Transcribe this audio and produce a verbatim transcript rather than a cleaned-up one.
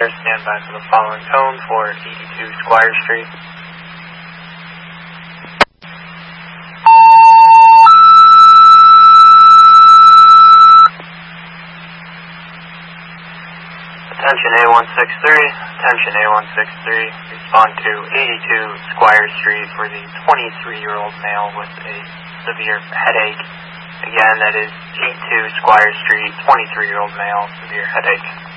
Stand by for the following tone for eighty-two Squire Street. Attention A one six three, attention A one six three, respond to eighty-two Squire Street for the twenty-three-year-old male with a severe headache. Again, that is eighty-two Squire Street, twenty-three-year-old male, severe headache.